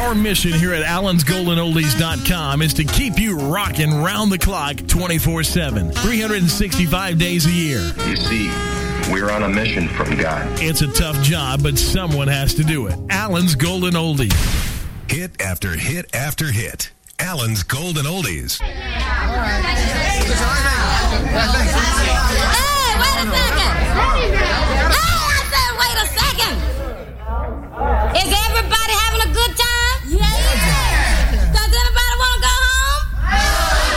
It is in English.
Our mission here at allensgoldenoldies.com is to keep you rocking round the clock 24/7, 365 days a year. You see, we're on a mission from God. It's a tough job, but someone has to do it. Allen's Golden Oldies. Hit after hit after hit. Allen's Golden Oldies. Hey, wait a second.